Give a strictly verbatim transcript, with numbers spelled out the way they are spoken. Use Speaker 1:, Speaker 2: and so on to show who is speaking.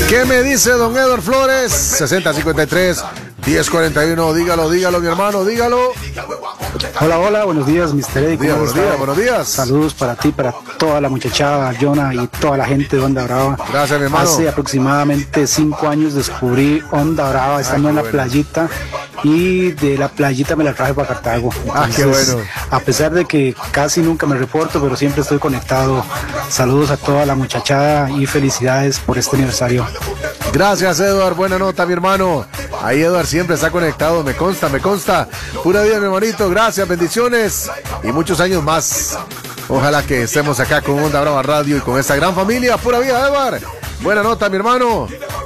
Speaker 1: ¿Qué me dice don Edward Flores? sesenta cincuenta y tres diez cuarenta y uno. Dígalo, dígalo, mi hermano, dígalo.
Speaker 2: Hola, hola, buenos días, mister Eddie.
Speaker 1: Día, buenos días, buenos días.
Speaker 2: Saludos para ti, para toda la muchachada, Jonah y toda la gente de Onda Brava.
Speaker 1: Gracias, mi hermano.
Speaker 2: Hace aproximadamente cinco años descubrí Onda Brava, estando
Speaker 1: Ay,
Speaker 2: en la
Speaker 1: bueno.
Speaker 2: playita, y de la playita me la traje para Cartago.
Speaker 1: Ah, qué bueno.
Speaker 2: A pesar de que casi nunca me reporto, pero siempre estoy conectado. Saludos a toda la muchachada y felicidades por este aniversario.
Speaker 1: Gracias, Edward, buena nota, mi hermano. Ahí Edward siempre está conectado, me consta, me consta. Pura vida, mi hermanito, gracias, bendiciones y muchos años más. Ojalá que estemos acá con Onda Brava Radio y con esta gran familia. Pura vida, Edward. Buena nota, mi hermano.